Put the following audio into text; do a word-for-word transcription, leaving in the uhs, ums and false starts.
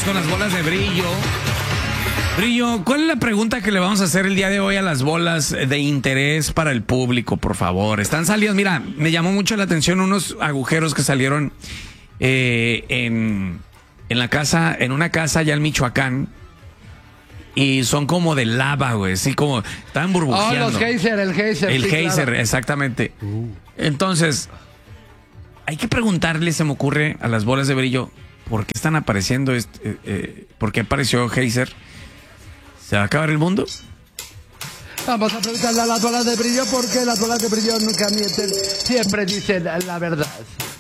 vamos con las bolas de brillo. Brillo, ¿cuál es la pregunta que le vamos a hacer el día de hoy a las bolas de interés para el público, por favor? Están saliendo, mira, me llamó mucho la atención unos agujeros que salieron eh, en, en la casa, en una casa allá en Michoacán. Y son como de lava, güey, así como están burbujeando. Oh, los geyser, el geyser. El sí, geyser, claro. exactamente. Uh. Entonces, hay que preguntarle, se me ocurre, a las bolas de brillo, ¿por qué están apareciendo? Este, eh, eh, ¿Por qué apareció geyser? ¿Se va a acabar el mundo? Vamos a preguntarle a las bolas de brillo porque las bolas de brillo nunca mienten, siempre dicen la verdad.